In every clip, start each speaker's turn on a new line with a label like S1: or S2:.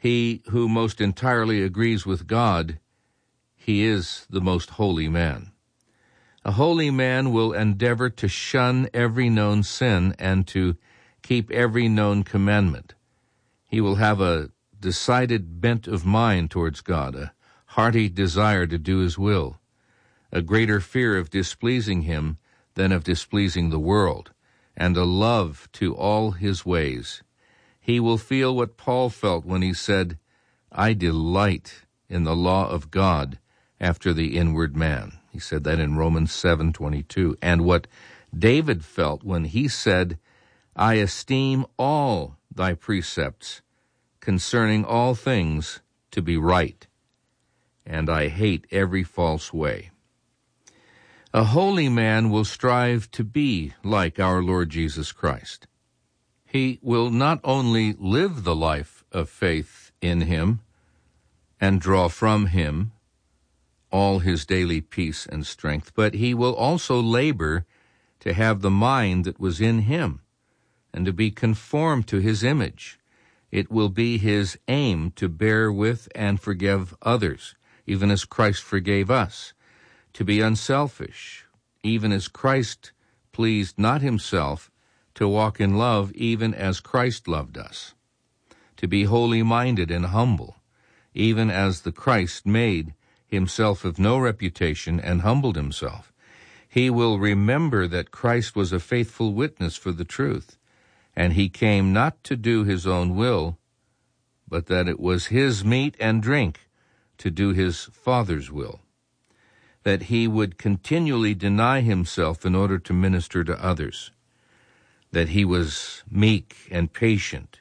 S1: He who most entirely agrees with God, he is the most holy man. A holy man will endeavor to shun every known sin and to keep every known commandment. He will have a decided bent of mind towards God, a hearty desire to do his will, a greater fear of displeasing him than of displeasing the world, and a love to all his ways. He will feel what Paul felt when he said, "I delight in the law of God after the inward man." He said that in Romans 7:22. And what David felt when he said, "I esteem all thy precepts concerning all things to be right, and I hate every false way." A holy man will strive to be like our Lord Jesus Christ. He will not only live the life of faith in him and draw from him all his daily peace and strength, but he will also labor to have the mind that was in him and to be conformed to his image. It will be his aim to bear with and forgive others, even as Christ forgave us, to be unselfish, even as Christ pleased not himself, to walk in love even as Christ loved us, to be holy-minded and humble, even as the Christ made himself of no reputation and humbled himself. He will remember that Christ was a faithful witness for the truth, and he came not to do his own will, but that it was his meat and drink to do his Father's will, that he would continually deny himself in order to minister to others, that he was meek and patient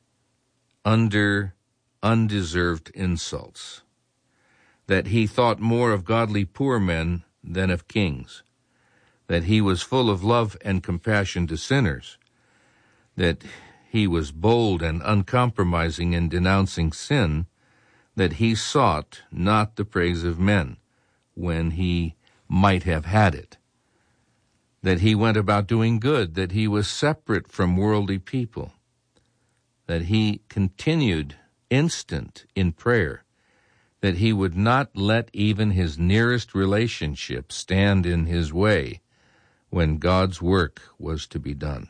S1: under undeserved insults, that he thought more of godly poor men than of kings, that he was full of love and compassion to sinners, that he was bold and uncompromising in denouncing sin, that he sought not the praise of men when he might have had it, that he went about doing good, that he was separate from worldly people, that he continued instant in prayer, that he would not let even his nearest relationship stand in his way when God's work was to be done.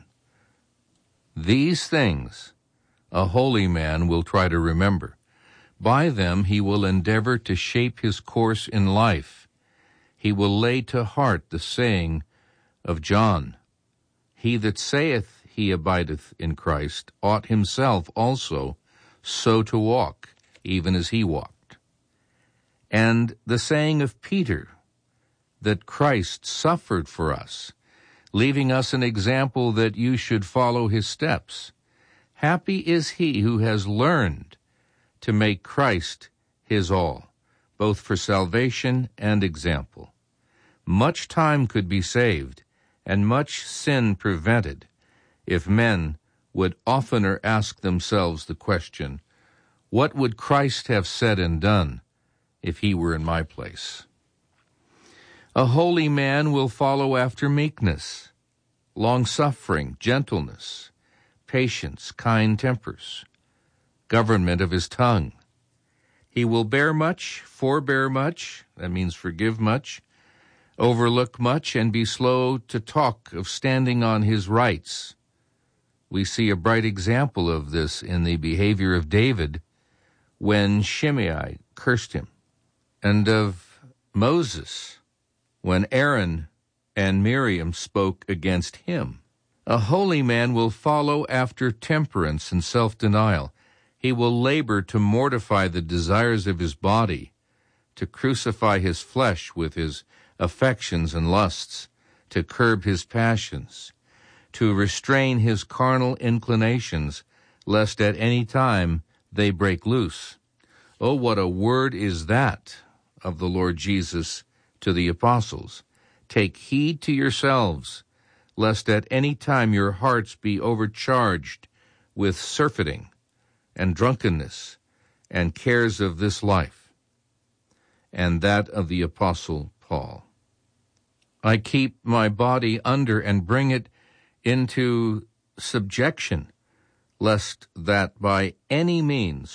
S1: These things a holy man will try to remember. By them he will endeavor to shape his course in life. He will lay to heart the saying of John, "He that saith he abideth in Christ ought himself also so to walk, even as he walked." And the saying of Peter, that Christ suffered for us, leaving us an example that you should follow his steps. Happy is he who has learned to make Christ his all, both for salvation and example. Much time could be saved and much sin prevented if men would oftener ask themselves the question, what would Christ have said and done if he were in my place? A holy man will follow after meekness, long-suffering, gentleness, patience, kind tempers, government of his tongue. He will bear much, forbear much, that means forgive much, overlook much, and be slow to talk of standing on his rights. We see a bright example of this in the behavior of David when Shimei cursed him, and of Moses when Aaron and Miriam spoke against him. A holy man will follow after temperance and self-denial. He will labor to mortify the desires of his body, to crucify his flesh with his affections and lusts, to curb his passions, to restrain his carnal inclinations, lest at any time they break loose. Oh, what a word is that of the Lord Jesus to the apostles. Take heed to yourselves, lest at any time your hearts be overcharged with surfeiting and drunkenness and cares of this life. And that of the apostle Paul. I keep my body under and bring it into subjection, lest that by any means